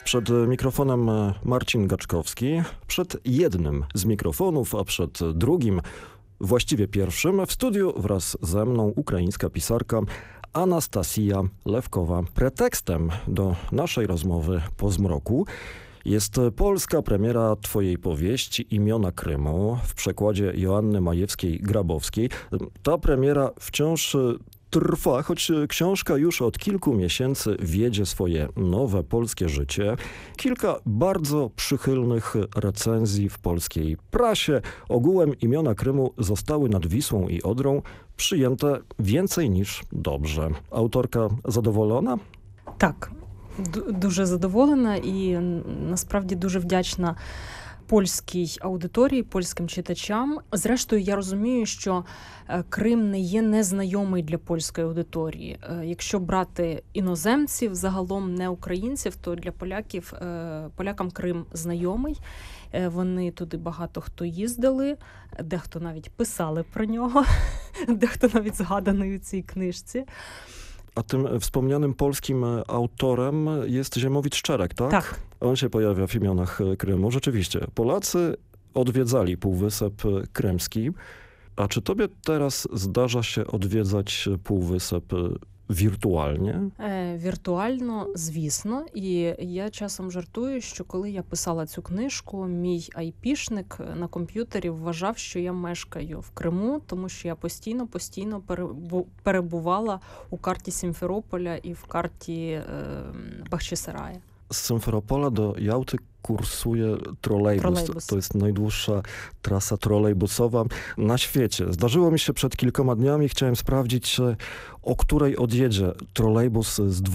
Przed mikrofonem Marcin Gaczkowski. Przed jednym z mikrofonów, a przed drugim, właściwie pierwszym, w studiu wraz ze mną ukraińska pisarka Anastasja Lewkowa. Pretekstem do naszej rozmowy po zmroku jest polska premiera twojej powieści Imiona Krymu w przekładzie Joanny Majewskiej-Grabowskiej. Ta premiera wciąż trwa, choć książka już od kilku miesięcy wiedzie swoje nowe polskie życie. Kilka bardzo przychylnych recenzji w polskiej prasie. Ogółem Imiona Krymu zostały nad Wisłą i Odrą przyjęte więcej niż dobrze. Autorka задоволена? Так, дуже задоволена і насправді дуже вдячна польській аудиторії, польським читачам. Зрештою, я розумію, що Крим не є незнайомий для польської аудиторії. Якщо брати іноземців, загалом не українців, то для полякам Крим знайомий. Вони туди багато хто їздили, дехто навіть писали про нього, дехто навіть згаданий у цій книжці. A tym wspomnianym polskim autorem jest Ziemowit Szczerek, tak? Tak. On się pojawia w imionach Krymu. Rzeczywiście, Polacy odwiedzali Półwysep Krymski. A czy tobie teraz zdarza się odwiedzać Półwysep віртуальні? Віртуально, звісно. І я часом жартую, що коли я писала цю книжку, мій айпішник на комп'ютері вважав, що я мешкаю в Криму, тому що я постійно перебувала у карті Сімферополя і в карті Бахчисарая. Z Symferopola do Jałty kursuje trolejbus. To jest najdłuższa trasa trolejbusowa na świecie. Zdarzyło mi się przed kilkoma dniami, chciałem sprawdzić, o której odjedzie trolejbus z